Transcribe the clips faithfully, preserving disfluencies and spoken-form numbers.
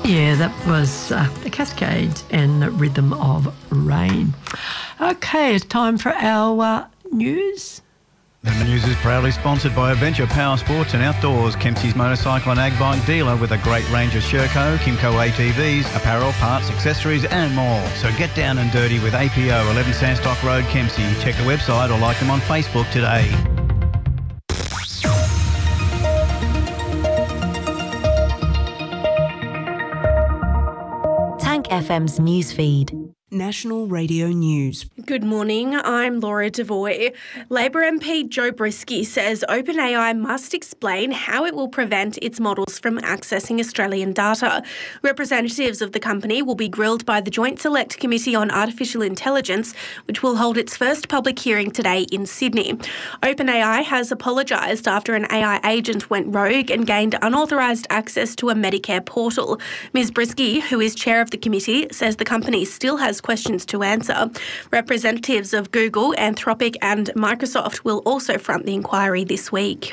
Yeah, that was uh, the Cascades and the Rhythm of Rain. Okay, it's time for our uh, news. The news is proudly sponsored by Adventure Power Sports and Outdoors, Kempsey's motorcycle and ag bike dealer with a great range of Sherco, Kimco A T Vs, apparel, parts, accessories and more. So get down and dirty with A P O, eleven Sandstock Road, Kempsey. Check the website or like them on Facebook today. Tank F M's newsfeed. National Radio News. Good morning, I'm Laura Devoy. Labor M P Joe Brisky says OpenAI must explain how it will prevent its models from accessing Australian data. Representatives of the company will be grilled by the Joint Select Committee on Artificial Intelligence, which will hold its first public hearing today in Sydney. OpenAI has apologised after an A I agent went rogue and gained unauthorised access to a Medicare portal. Miz Brisky, who is chair of the committee, says the company still has questions to answer. Representatives of Google, Anthropic and Microsoft will also front the inquiry this week.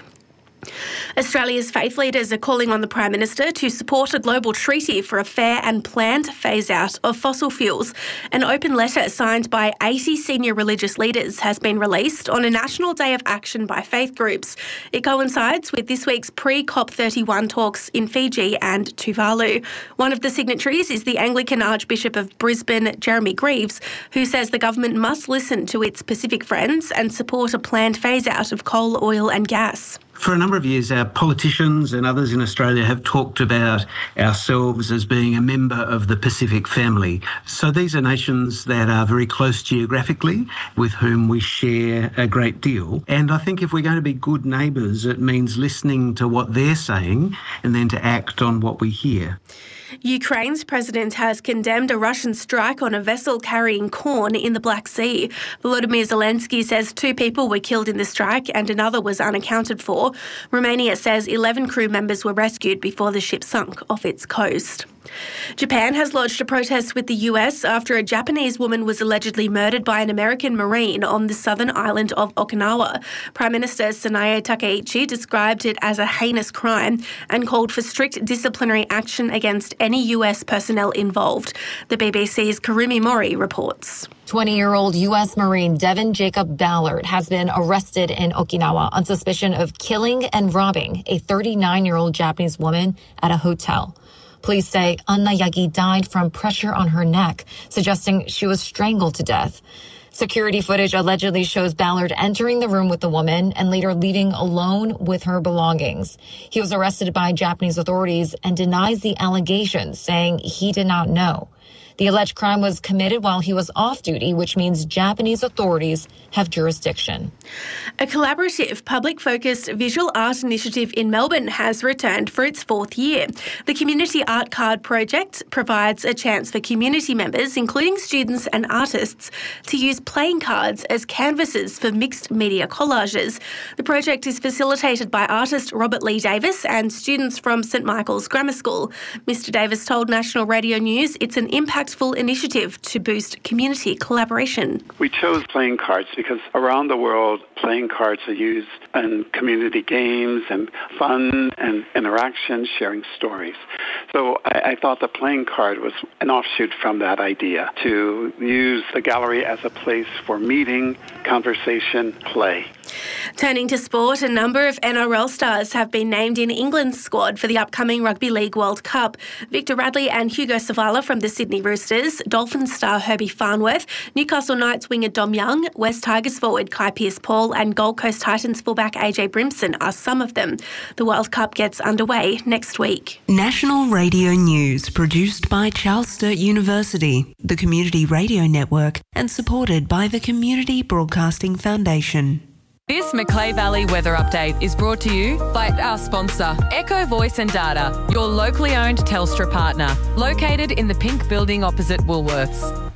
Australia's faith leaders are calling on the Prime Minister to support a global treaty for a fair and planned phase-out of fossil fuels. An open letter signed by eighty senior religious leaders has been released on a National Day of Action by faith groups. It coincides with this week's pre-COP thirty-one talks in Fiji and Tuvalu. One of the signatories is the Anglican Archbishop of Brisbane, Jeremy Greaves, who says the government must listen to its Pacific friends and support a planned phase-out of coal, oil and gas. For a number of years, our politicians and others in Australia have talked about ourselves as being a member of the Pacific family. So these are nations that are very close geographically, with whom we share a great deal. And I think if we're going to be good neighbours, it means listening to what they're saying and then to act on what we hear. Ukraine's president has condemned a Russian strike on a vessel carrying corn in the Black Sea. Volodymyr Zelensky says two people were killed in the strike and another was unaccounted for. Romania says eleven crew members were rescued before the ship sunk off its coast. Japan has lodged a protest with the U S after a Japanese woman was allegedly murdered by an American Marine on the southern island of Okinawa. Prime Minister Sanae Takaichi described it as a heinous crime and called for strict disciplinary action against any U S personnel involved. The B B C's Karumi Mori reports. twenty-year-old U S Marine Devin Jacob Ballard has been arrested in Okinawa on suspicion of killing and robbing a thirty-nine-year-old Japanese woman at a hotel. Police say Anna Yagi died from pressure on her neck, suggesting she was strangled to death. Security footage allegedly shows Ballard entering the room with the woman and later leaving alone with her belongings. He was arrested by Japanese authorities and denies the allegations, saying he did not know. The alleged crime was committed while he was off duty, which means Japanese authorities have jurisdiction. A collaborative, public-focused visual art initiative in Melbourne has returned for its fourth year. The Community Art Card project provides a chance for community members, including students and artists, to use playing cards as canvases for mixed media collages. The project is facilitated by artist Robert Lee Davis and students from St Michael's Grammar School. Mister Davis told National Radio News it's an impactful initiative to boost community collaboration. We chose playing cards because around the world, playing cards are used in community games and fun and interaction, sharing stories. So I, I thought the playing card was an offshoot from that idea, to use the gallery as a place for meeting, conversation, play. Turning to sport, a number of N R L stars have been named in England's squad for the upcoming Rugby League World Cup. Victor Radley and Hugo Savala from the Sydney Roosters, Dolphins star Herbie Farnworth, Newcastle Knights winger Dom Young, West Tigers forward Kai Pearce-Paul and Gold Coast Titans fullback A J Brimson are some of them. The World Cup gets underway next week. National Radio News, produced by Charles Sturt University, the Community Radio Network, and supported by the Community Broadcasting Foundation. This Macleay Valley weather update is brought to you by our sponsor, Echo Voice and Data, your locally owned Telstra partner, located in the Pink Building opposite Woolworths.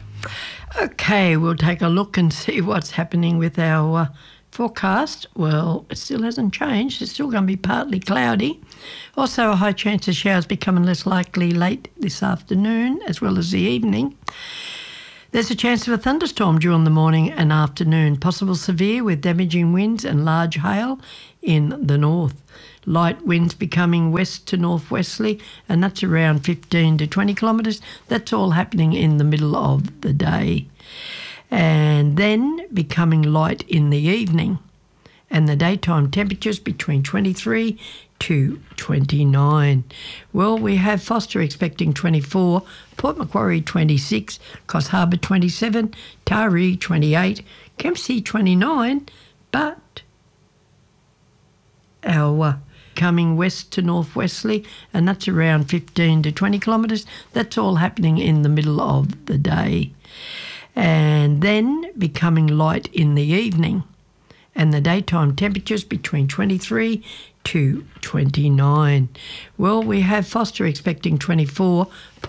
Okay, we'll take a look and see what's happening with our uh, forecast. Well, it still hasn't changed. It's still going to be partly cloudy. Also, a high chance of showers becoming less likely late this afternoon as well as the evening. There's a chance of a thunderstorm during the morning and afternoon, possible severe with damaging winds and large hail in the north. light winds becoming west to northwesterly, and that's around fifteen to twenty kilometres. That's all happening in the middle of the day. And then becoming light in the evening, and the daytime temperatures between twenty-three to twenty-nine. Well, we have Foster expecting twenty-four, Port Macquarie twenty-six, Coffs Harbour twenty-seven, Taree twenty-eight, Kempsey twenty-nine, but our uh, coming west to northwesterly, and that's around fifteen to twenty kilometres. That's all happening in the middle of the day. And then becoming light in the evening, and the daytime temperatures between twenty-three to twenty-nine. Well, we have Foster expecting twenty-four,